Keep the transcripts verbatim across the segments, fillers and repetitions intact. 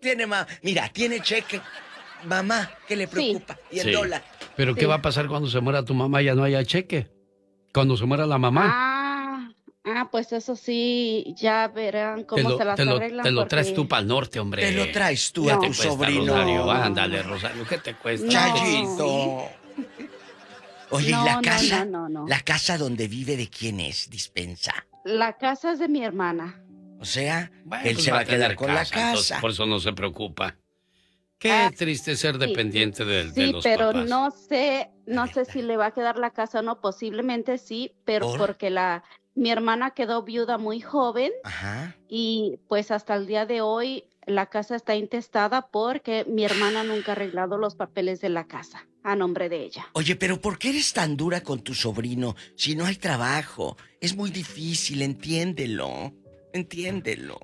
tiene mamá? Mira, tiene cheque. Mamá, ¿qué le preocupa? Sí. Y el sí. dólar. ¿Pero sí. qué va a pasar cuando se muera tu mamá y ya no haya cheque? Cuando se muera la mamá. Ah, ah pues eso sí, ya verán cómo lo, se las te lo, arreglan. Te lo porque... traes tú para el norte, hombre. Te lo traes tú no. a tu sobrino. Rosario? Ándale, Rosario, ¿qué te cuesta? Chayito. Oye, no, ¿y la casa? No, no, no, no. ¿La casa donde vive de quién es, dispensa? La casa es de mi hermana. O sea, bueno, él pues se va a quedar con casa, la casa. Entonces, por eso no se preocupa. Qué ah, triste ser sí, dependiente de, sí, de los pero papás. no sé, no sé si le va a quedar la casa o no, posiblemente sí, pero ¿por? porque la mi hermana quedó viuda muy joven. Ajá. Y pues hasta el día de hoy la casa está intestada porque mi hermana nunca ha arreglado los papeles de la casa a nombre de ella. Oye, pero ¿por qué eres tan dura con tu sobrino si no hay trabajo? Es muy difícil, entiéndelo. Entiéndelo.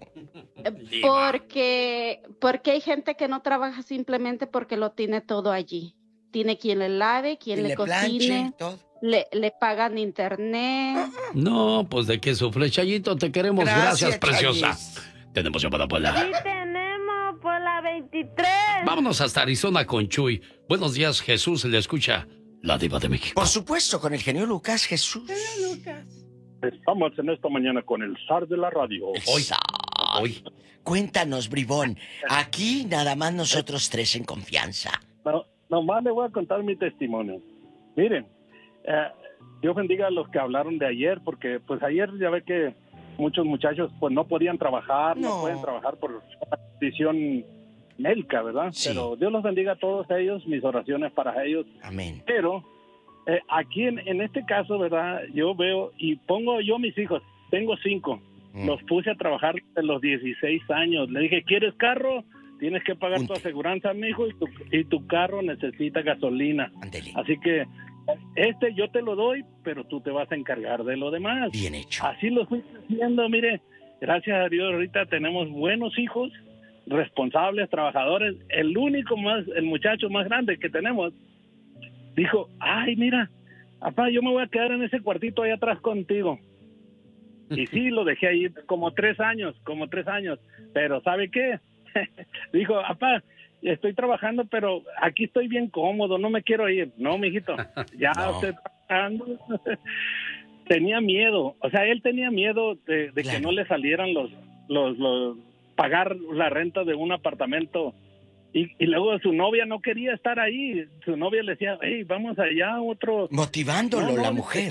Porque, porque hay gente que no trabaja simplemente porque lo tiene todo allí. Tiene quien le lave, quien le, le cocine, todo. Le, le pagan internet. No, pues de qué sufre, Chayito, te queremos. Gracias, Gracias preciosa. Chayis. Tenemos llamada Pola. Sí, tenemos Pola veintitrés. Vámonos hasta Arizona con Chuy. Buenos días, Jesús, le escucha la Diva de México. Por supuesto, con el genio Lucas, Jesús. Genio Lucas. Estamos en esta mañana con el zar de la radio. Hoy, hoy. Cuéntanos, bribón. Aquí nada más nosotros tres en confianza. No, nomás le voy a contar mi testimonio. Miren, eh, Dios bendiga a los que hablaron de ayer, porque pues ayer ya ve que muchos muchachos pues no podían trabajar, no, no pueden trabajar por una condición médica, ¿verdad? Sí. Pero Dios los bendiga a todos ellos, mis oraciones para ellos. Amén. Pero Eh, aquí en, en este caso, ¿verdad? Yo veo y pongo yo mis hijos, tengo cinco, mm. los puse a trabajar de los dieciséis años. Le dije, ¿quieres carro? Tienes que pagar Punto. tu aseguranza, mijo, y tu, y tu carro necesita gasolina. Andele. Así que este yo te lo doy, pero tú te vas a encargar de lo demás. Bien hecho. Así lo estoy haciendo, mire, gracias a Dios ahorita tenemos buenos hijos, responsables, trabajadores. El único más, el muchacho más grande que tenemos, dijo, ay, mira, papá, yo me voy a quedar en ese cuartito ahí atrás contigo. Y sí, lo dejé ahí como tres años, como tres años. Pero ¿sabe qué? Dijo, papá, estoy trabajando, pero aquí estoy bien cómodo, no me quiero ir. No, mijito, ya no. estoy trabajando. Tenía miedo, o sea, él tenía miedo de, de claro. que no le salieran los, los, los, pagar la renta de un apartamento. Y, y luego su novia no quería estar ahí. Su novia le decía, hey, vamos allá, otro... Motivándolo, no, no, la mujer.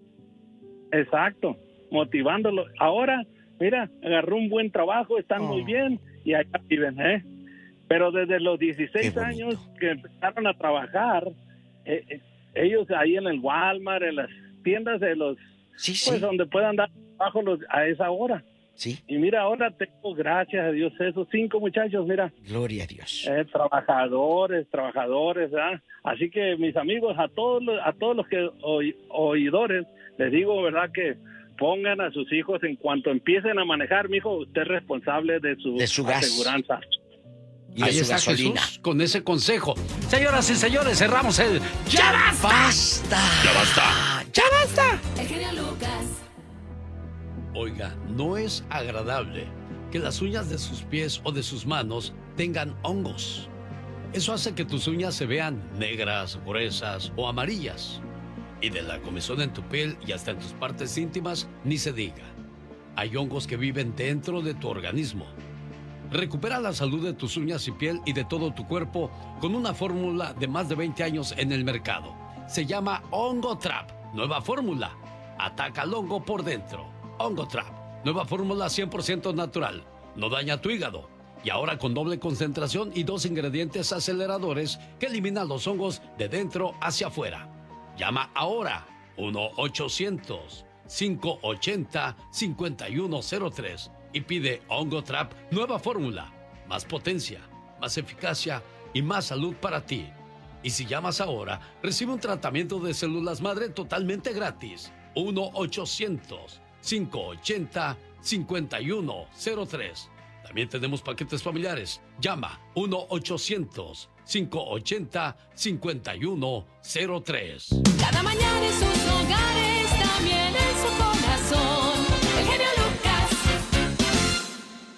Exacto, motivándolo. Ahora, mira, agarró un buen trabajo, están oh. muy bien y allá viven, ¿eh? Pero desde los dieciséis años que empezaron a trabajar, eh, eh, ellos ahí en el Walmart, en las tiendas de los... Sí, pues sí. donde puedan dar trabajo los, a esa hora. Sí. Y mira, ahora tengo, gracias a Dios, esos cinco muchachos, mira. Gloria a Dios. Eh, trabajadores, trabajadores, ¿verdad? Así que mis amigos, a todos los, a todos los que oy, oidores, les digo, ¿verdad? Que pongan a sus hijos en cuanto empiecen a manejar, mijo, usted es responsable de su, de su aseguranza. Y ahí está gasolina. Jesús con ese consejo. Señoras y señores, cerramos el ¡Ya basta! ¡Ya basta! ¡Ya basta! El genio Lucas. Oiga, no es agradable que las uñas de sus pies o de sus manos tengan hongos. Eso hace que tus uñas se vean negras, gruesas o amarillas. Y de la comezón en tu piel y hasta en tus partes íntimas, ni se diga. Hay hongos que viven dentro de tu organismo. Recupera la salud de tus uñas y piel y de todo tu cuerpo con una fórmula de más de veinte años en el mercado. Se llama Hongo Trap. Nueva fórmula. Ataca al hongo por dentro. Hongo Trap, nueva fórmula cien por ciento natural, no daña tu hígado. Y ahora con doble concentración y dos ingredientes aceleradores que eliminan los hongos de dentro hacia afuera. Llama ahora uno ochocientos, cinco ochenta, cincuenta y uno cero tres y pide Hongo Trap, nueva fórmula. Más potencia, más eficacia y más salud para ti. Y si llamas ahora, recibe un tratamiento de células madre totalmente gratis. uno ochocientos, cinco ochenta, cincuenta y uno cero tres. También tenemos paquetes familiares. Llama uno ochocientos, cinco ochenta, cincuenta y uno cero tres. Cada mañana en sus hogares, también en su corazón. El genio Lucas.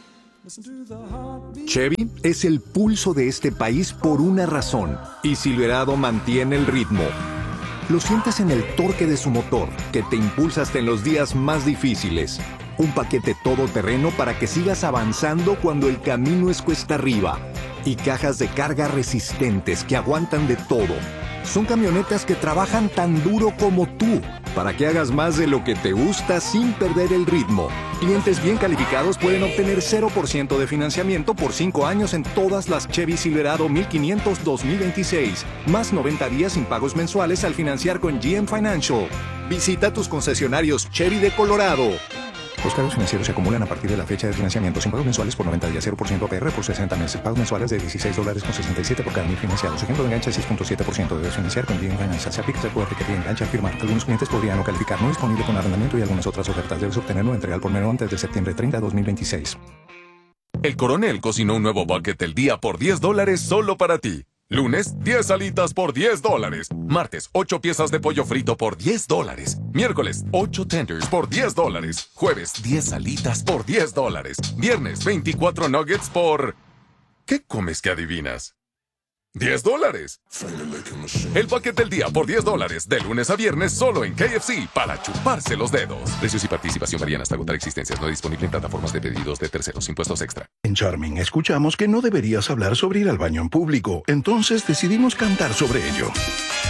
Chevy es el pulso de este país por una razón, y Silverado mantiene el ritmo. Lo sientes en el torque de su motor, que te impulsa hasta en los días más difíciles. Un paquete todoterreno para que sigas avanzando cuando el camino es cuesta arriba. Y cajas de carga resistentes que aguantan de todo. Son camionetas que trabajan tan duro como tú, para que hagas más de lo que te gusta sin perder el ritmo. Clientes bien calificados pueden obtener cero por ciento de financiamiento por cinco años en todas las Chevy Silverado mil quinientos dos mil veintiséis, más noventa días sin pagos mensuales al financiar con G M Financial. Visita tus concesionarios Chevy de Colorado. Los cargos financieros se acumulan a partir de la fecha de financiamiento sin pagos mensuales por noventa días, cero por ciento A P R por sesenta meses. Pagos mensuales de dieciséis dólares con sesenta y siete por cada mil financiados. Ejemplo de enganche seis punto siete por ciento. Debes financiar con G M Financial. Se aplica el poder que enganche al firmar. Algunos clientes podrían no calificar. No disponible con arrendamiento y algunas otras ofertas. Debes obtenerlo entrega al por menor antes de septiembre treinta de dos mil veintiséis. El Coronel cocinó un nuevo bucket del día por diez dólares solo para ti. Lunes, diez alitas por diez dólares. Martes, ocho piezas de pollo frito por diez dólares. Miércoles, ocho tenders por diez dólares. Jueves, diez alitas por diez dólares. Viernes, veinticuatro nuggets por... ¿Qué comes que adivinas? diez dólares. El paquete del día por diez dólares. De lunes a viernes solo en K F C para chuparse los dedos. Precios y participación varían hasta agotar existencias. No disponible en plataformas de pedidos de terceros. Impuestos extra. En Charming escuchamos que no deberías hablar sobre ir al baño en público. Entonces decidimos cantar sobre ello.